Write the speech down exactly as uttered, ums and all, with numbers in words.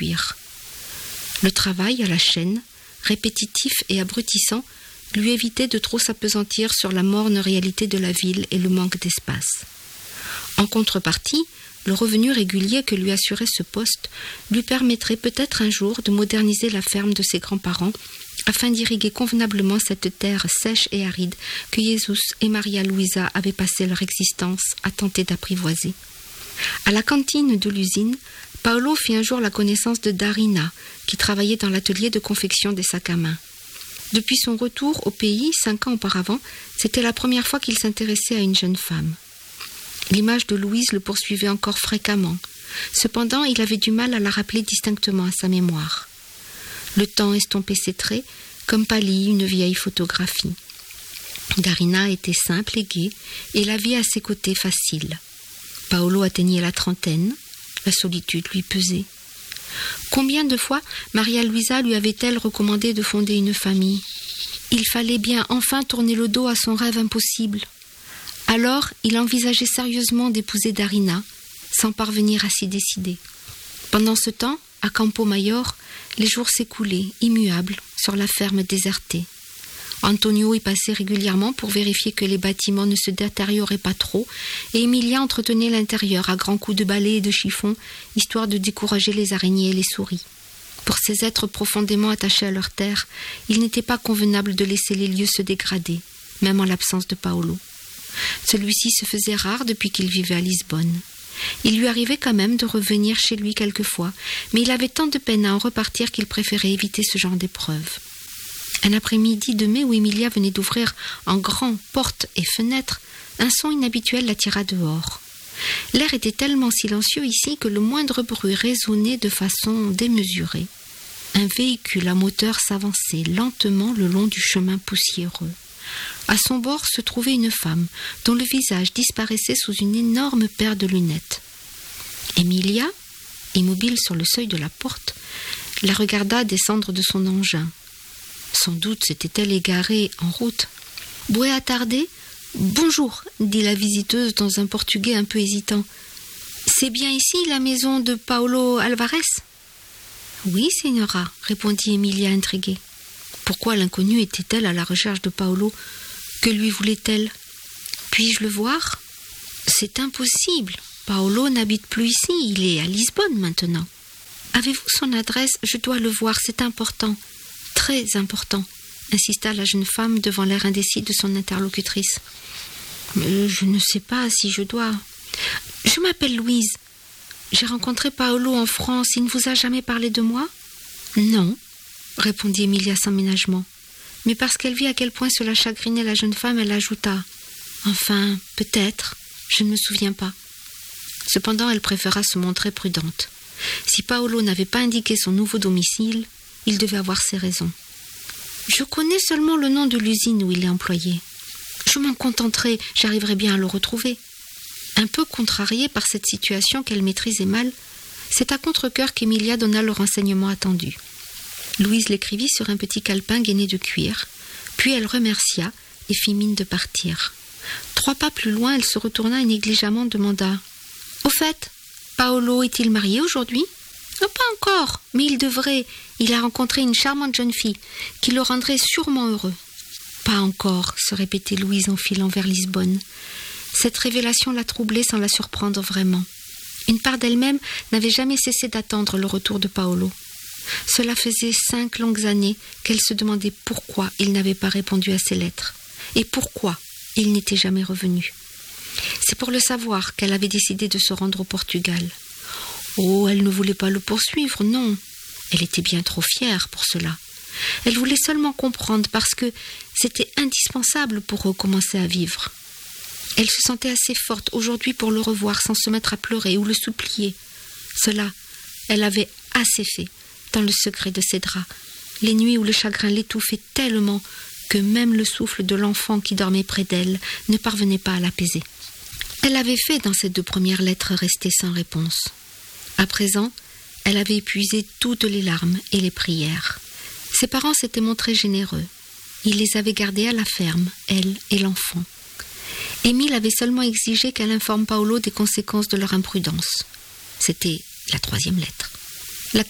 cuir. Le travail à la chaîne, répétitif et abrutissant, lui évitait de trop s'appesantir sur la morne réalité de la ville et le manque d'espace. En contrepartie, le revenu régulier que lui assurait ce poste lui permettrait peut-être un jour de moderniser la ferme de ses grands-parents afin d'irriguer convenablement cette terre sèche et aride que Jesus et Maria Luisa avaient passé leur existence à tenter d'apprivoiser. À la cantine de l'usine, Paolo fit un jour la connaissance de Darina, qui travaillait dans l'atelier de confection des sacs à main. Depuis son retour au pays, cinq ans auparavant, c'était la première fois qu'il s'intéressait à une jeune femme. L'image de Louise le poursuivait encore fréquemment. Cependant, il avait du mal à la rappeler distinctement à sa mémoire. Le temps estompait ses traits, comme pâlit une vieille photographie. Darina était simple et gaie, et la vie à ses côtés facile. Paolo atteignait la trentaine, la solitude lui pesait. Combien de fois Maria Luisa lui avait-elle recommandé de fonder une famille ? Il fallait bien enfin tourner le dos à son rêve impossible. Alors, il envisageait sérieusement d'épouser Darina, sans parvenir à s'y décider. Pendant ce temps, à Campo Mayor, les jours s'écoulaient, immuables, sur la ferme désertée. Antonio y passait régulièrement pour vérifier que les bâtiments ne se détérioraient pas trop, et Emilia entretenait l'intérieur à grands coups de balai et de chiffon, histoire de décourager les araignées et les souris. Pour ces êtres profondément attachés à leur terre, il n'était pas convenable de laisser les lieux se dégrader, même en l'absence de Paolo. Celui-ci se faisait rare depuis qu'il vivait à Lisbonne. Il lui arrivait quand même de revenir chez lui quelquefois, mais il avait tant de peine à en repartir qu'il préférait éviter ce genre d'épreuve. Un après-midi de mai où Emilia venait d'ouvrir en grand portes et fenêtres, un son inhabituel l'attira dehors. L'air était tellement silencieux ici que le moindre bruit résonnait de façon démesurée. Un véhicule à moteur s'avançait lentement le long du chemin poussiéreux. À son bord se trouvait une femme dont le visage disparaissait sous une énorme paire de lunettes. Emilia, immobile sur le seuil de la porte, la regarda descendre de son engin. Sans doute s'était-elle égarée en route. « Boa tarde ? Bonjour, dit la visiteuse dans un portugais un peu hésitant. C'est bien ici la maison de Paolo Alvarez ? Oui, signora, répondit Emilia intriguée. Pourquoi l'inconnue était-elle à la recherche de Paolo ? Que lui voulait-elle ? Puis-je le voir ? C'est impossible. Paolo n'habite plus ici, il est à Lisbonne maintenant. Avez-vous son adresse ? Je dois le voir, c'est important. Très important, insista la jeune femme devant l'air indécis de son interlocutrice. Mais je ne sais pas si je dois. Je m'appelle Louise. J'ai rencontré Paolo en France. Il ne vous a jamais parlé de moi ? Non, répondit Emilia sans ménagement. Mais parce qu'elle vit à quel point cela chagrinait la jeune femme, elle ajouta. Enfin, peut-être, je ne me souviens pas. Cependant, elle préféra se montrer prudente. Si Paolo n'avait pas indiqué son nouveau domicile, il devait avoir ses raisons. Je connais seulement le nom de l'usine où il est employé. Je m'en contenterai, j'arriverai bien à le retrouver. Un peu contrariée par cette situation qu'elle maîtrisait mal, c'est à contre-cœur qu'Emilia donna le renseignement attendu. Louise l'écrivit sur un petit calepin gainé de cuir, puis elle remercia et fit mine de partir. Trois pas plus loin, elle se retourna et négligemment demanda « Au fait, Paolo est-il marié aujourd'hui ?»« Non, pas encore, mais il devrait. Il a rencontré une charmante jeune fille qui le rendrait sûrement heureux. »« Pas encore, » se répétait Louise en filant vers Lisbonne. Cette révélation la troublait sans la surprendre vraiment. Une part d'elle-même n'avait jamais cessé d'attendre le retour de Paolo. Cela faisait cinq longues années qu'elle se demandait pourquoi il n'avait pas répondu à ses lettres et pourquoi il n'était jamais revenu. C'est pour le savoir qu'elle avait décidé de se rendre au Portugal. Oh, elle ne voulait pas le poursuivre, non. Elle était bien trop fière pour cela. Elle voulait seulement comprendre parce que c'était indispensable pour recommencer à vivre. Elle se sentait assez forte aujourd'hui pour le revoir sans se mettre à pleurer ou le supplier. Cela, elle avait assez fait dans le secret de ses draps, les nuits où le chagrin l'étouffait tellement que même le souffle de l'enfant qui dormait près d'elle ne parvenait pas à l'apaiser. Elle avait fait dans ces deux premières lettres restées sans réponse. À présent, elle avait épuisé toutes les larmes et les prières. Ses parents s'étaient montrés généreux. Ils les avaient gardés à la ferme, elle et l'enfant. Émile avait seulement exigé qu'elle informe Paolo des conséquences de leur imprudence. C'était la troisième lettre.